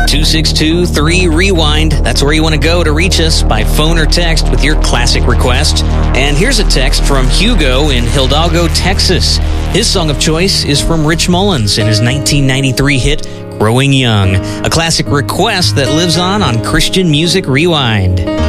262-3-REWIND. That's where you want to go to reach us by phone or text with your classic request. And here's a text from Hugo in Hidalgo, Texas. His song of choice is from Rich Mullins and his 1993 hit, Growing Young, a classic request that lives on Christian Music Rewind.